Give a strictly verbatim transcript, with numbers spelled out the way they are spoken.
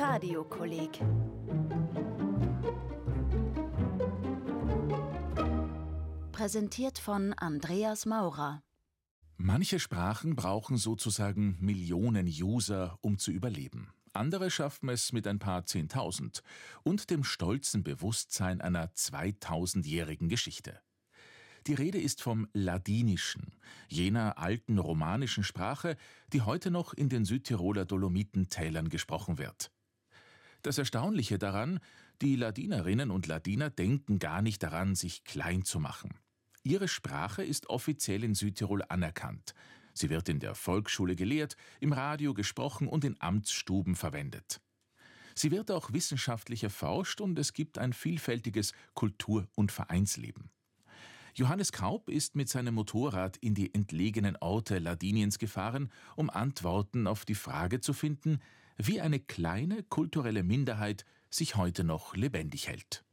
Radiokolleg. Präsentiert von Andreas Maurer. Manche Sprachen brauchen sozusagen Millionen User, um zu überleben. Andere schaffen es mit ein paar Zehntausend und dem stolzen Bewusstsein einer zweitausendjährigen Geschichte. Die Rede ist vom Ladinischen, jener alten romanischen Sprache, die heute noch in den Südtiroler Dolomitentälern gesprochen wird. Das Erstaunliche daran, die Ladinerinnen und Ladiner denken gar nicht daran, sich klein zu machen. Ihre Sprache ist offiziell in Südtirol anerkannt. Sie wird in der Volksschule gelehrt, im Radio gesprochen und in Amtsstuben verwendet. Sie wird auch wissenschaftlich erforscht und es gibt ein vielfältiges Kultur- und Vereinsleben. Johannes Kaup ist mit seinem Motorrad in die entlegenen Orte Ladiniens gefahren, um Antworten auf die Frage zu finden, wie eine kleine kulturelle Minderheit sich heute noch lebendig hält.